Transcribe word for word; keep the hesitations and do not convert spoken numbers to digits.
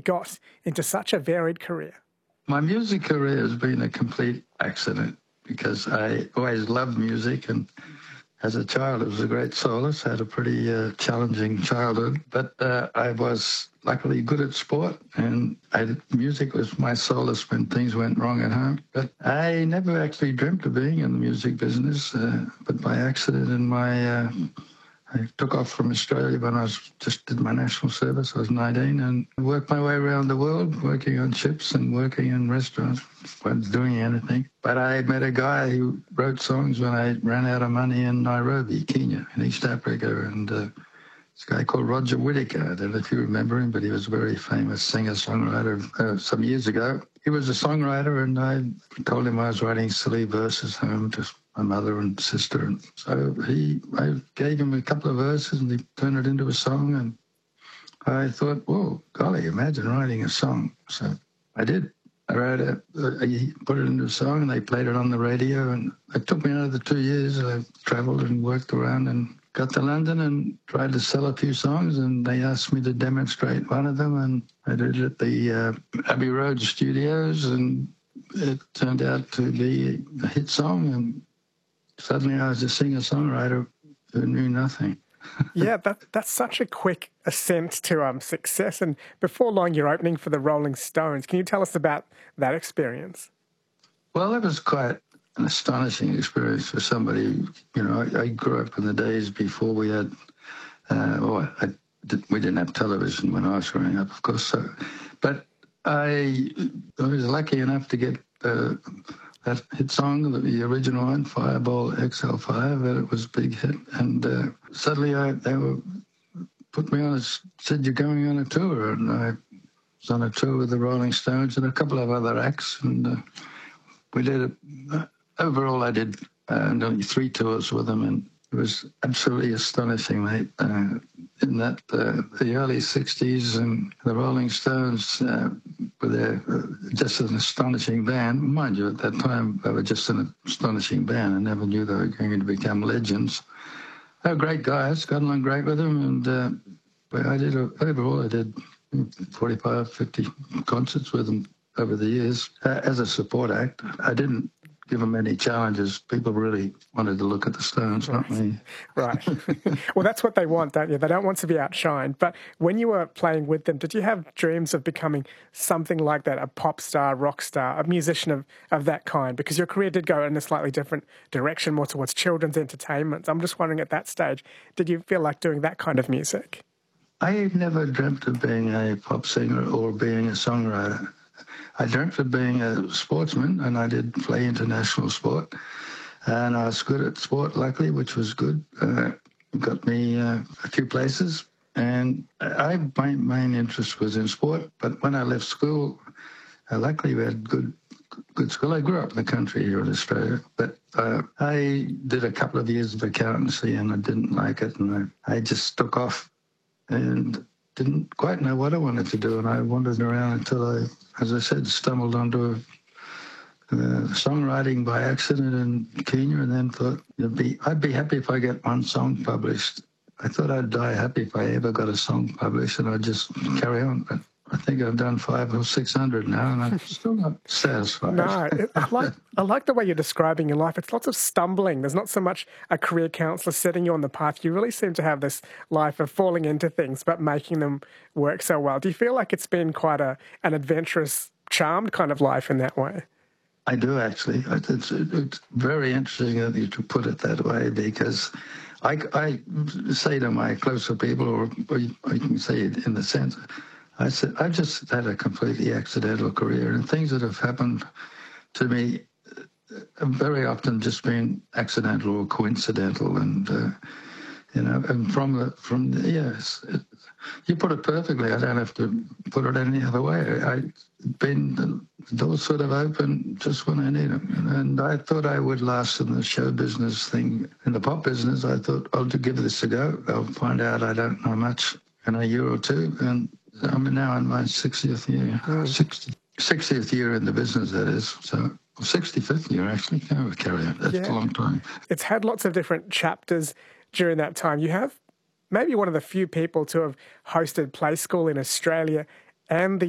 got into such a varied career? My music career has been a complete accident because I always loved music, and as a child it was a great solace. I had a pretty uh, challenging childhood, but uh, I was luckily good at sport, and I, music was my solace when things went wrong at home. But I never actually dreamt of being in the music business, uh, but by accident in my... Uh, I took off from Australia when I was just did my national service. I was nineteen and worked my way around the world, working on ships and working in restaurants. Wasn't doing anything. But I met a guy who wrote songs when I ran out of money in Nairobi, Kenya, in East Africa. And uh, this guy called Roger Whittaker. I don't know if you remember him, but he was a very famous singer-songwriter uh, some years ago. He was a songwriter, and I told him I was writing silly verses home to my mother and sister. And so he, I gave him a couple of verses and he turned it into a song. And I thought, whoa, golly, imagine writing a song. So I did. I wrote it, I put it into a song and they played it on the radio. And it took me another two years. I traveled and worked around and got to London and tried to sell a few songs, and they asked me to demonstrate one of them. And I did it at the uh, Abbey Road Studios, and it turned out to be a hit song. And suddenly I was a singer-songwriter who knew nothing. Yeah, that, that's such a quick ascent to um, success. And before long, you're opening for the Rolling Stones. Can you tell us about that experience? Well, it was quite an astonishing experience for somebody. You know, I, I grew up in the days before we had, uh, well, I did, we didn't have television when I was growing up, of course. So, but I, I was lucky enough to get uh, that hit song, the original one, Fireball X L five, and it was a big hit. And uh, suddenly I, they were put me on, a, said, you're going on a tour. And I was on a tour with the Rolling Stones and a couple of other acts. And uh, we did it. Uh, overall, I did uh, only three tours with them. And it was absolutely astonishing, mate. Uh, in that uh, the early sixties, and the Rolling Stones uh, were there, uh, just an astonishing band. Mind you, at that time, they were just an astonishing band. I never knew they were going to become legends. They were great guys, got along great with them, and uh, but I did, overall, I did forty-five, fifty concerts with them over the years uh, as a support act. I didn't give them any challenges. People really wanted to look at the Stones, right. not me. Right. Well, that's what they want, don't you? They don't want to be outshined. But when you were playing with them, did you have dreams of becoming something like that, a pop star, rock star, a musician of, of that kind? Because your career did go in a slightly different direction, more towards children's entertainment. I'm just wondering, at that stage, did you feel like doing that kind of music? I never dreamt of being a pop singer or being a songwriter. I dreamt of being a sportsman, and I did play international sport. And I was good at sport, luckily, which was good. Uh, got me uh, a few places. And I, my main interest was in sport. But when I left school, uh, luckily we had good good school. I grew up in the country here in Australia. But uh, I did a couple of years of accountancy, and I didn't like it. And I, I just took off and didn't quite know what I wanted to do. And I wandered around until I, as I said, stumbled onto a Uh, songwriting by accident in Kenya, and then thought it'd be, I'd be happy if I get one song published. I thought I'd die happy if I ever got a song published, and I'd just carry on. But I think I've done five or six hundred now, and I'm still not satisfied. No, it, I like I like the way you're describing your life. It's lots of stumbling. There's not so much a career counsellor setting you on the path. You really seem to have this life of falling into things, but making them work so well. Do you feel like it's been quite a an adventurous, charmed kind of life in that way? I do, actually. It's, it's very interesting that you to put it that way, because I, I say to my closer people, or, or you can say it in the sense, I said, I've just had a completely accidental career, and things that have happened to me have very often just been accidental or coincidental, and uh, you know, and from the from the yes, it, you put it perfectly. I don't have to put it any other way. I've been the doors sort of open just when I need them, and I thought I would last in the show business thing, in the pop business. I thought I'll give this a go. I'll find out I don't know much in a year or two, and I'm now in my sixtieth year, sixtieth year in the business, that is. So. sixty-fifth year, actually. Oh, carry on. That's yeah. a long time. It's had lots of different chapters during that time. You have maybe one of the few people to have hosted Play School in Australia and the